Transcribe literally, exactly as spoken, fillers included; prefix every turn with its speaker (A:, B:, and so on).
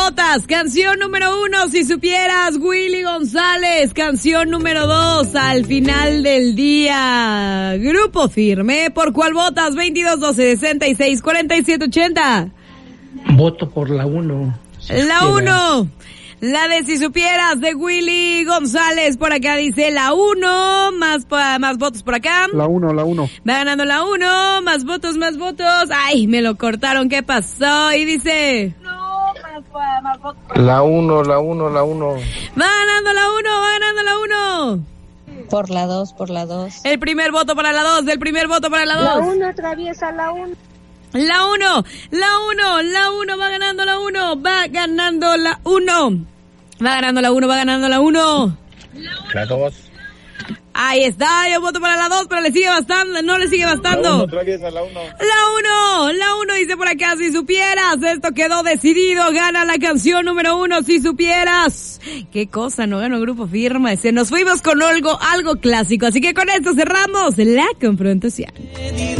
A: votas? Canción número uno, Si Supieras, Willy González. Canción número dos, Al Final del Día, Grupo Firme. ¿Por cuál votas? veintidós doce sesenta y seis cuarenta y siete ochenta.
B: Voto por la uno.
A: La uno. La de Si Supieras de Willy González. Por acá dice la uno. Más, más votos por acá.
C: La uno, la uno.
A: Va ganando la uno. Más votos, más votos. Ay, me lo cortaron. ¿Qué pasó? Y dice... No, más, más votos.
C: La uno, la uno, la uno.
A: Va ganando la uno, va ganando la uno.
D: Por la dos, por la dos.
A: El primer voto para la dos, el primer voto para la dos.
E: La uno atraviesa la uno.
A: La uno, la uno, la uno, va ganando la uno, va ganando la uno. Va ganando la uno, va ganando la uno.
C: La dos.
A: Ahí está, yo voto para la dos, pero le sigue bastando, no le sigue bastando.
C: La uno atraviesa la uno.
A: La uno, la uno dice por acá, Si Supieras, esto quedó decidido, gana la canción número uno, Si Supieras. Qué cosa, no ganó Grupo Firme, se nos fuimos con algo, algo clásico, así que con esto cerramos la confrontación.